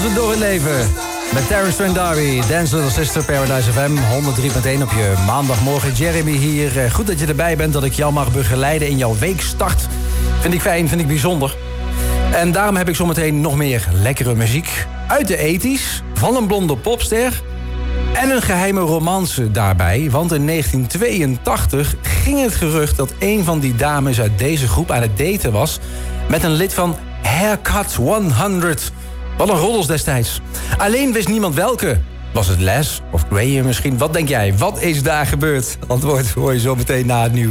Dansen door het leven. Met Terence Trent D'Arby, Dance Little Sister, Paradise FM, 103.1 op je maandagmorgen. Jeremy hier. Goed dat je erbij bent, dat ik jou mag begeleiden in jouw weekstart. Vind ik fijn, vind ik bijzonder. En daarom heb ik zometeen nog meer lekkere muziek. Uit de 80's, van een blonde popster. En een geheime romance daarbij. Want in 1982 ging het gerucht dat een van die dames uit deze groep aan het daten was met een lid van Haircut 100. Wat een roddels destijds. Alleen wist niemand welke. Was het Les of Graham misschien? Wat denk jij? Wat is daar gebeurd? Antwoord hoor je zo meteen na het nieuws.